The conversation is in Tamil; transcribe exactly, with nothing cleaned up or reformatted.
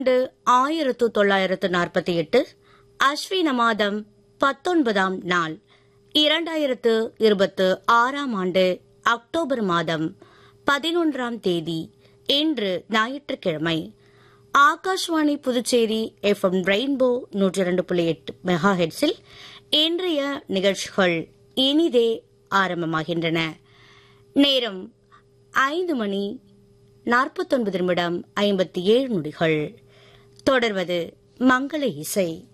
ஆயிரத்து தொள்ளாயிரத்து நாற்பத்தி எட்டு அஸ்வின மாதம் பத்தொன்பதாம் நாள் இரண்டாயிரத்து இருபத்து ஆறாம் ஆண்டு அக்டோபர் மாதம் பதினொன்றாம் தேதி இன்று ஞாயிற்றுக்கிழமை. Akashvani Puducherry F M rainbow நூற்றி இரண்டு புள்ளி எட்டு மெகா ஹெட்ஸில் இன்றைய நிகழ்ச்சிகள் இனிதே ஆரம்பமாகின்றன. நேரம் ஐந்து மணி நாற்பத்தொன்பது நிமிடம் ஐம்பத்தி ஏழு நொடிகள். தொடர்வது மங்கள இசை.